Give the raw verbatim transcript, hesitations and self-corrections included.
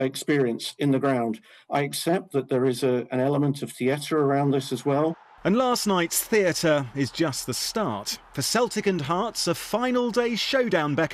experience in the ground. I accept that there is a, an element of theatre around this as well. And last night's theatre is just the start. For Celtic and Hearts, a final day showdown beckons.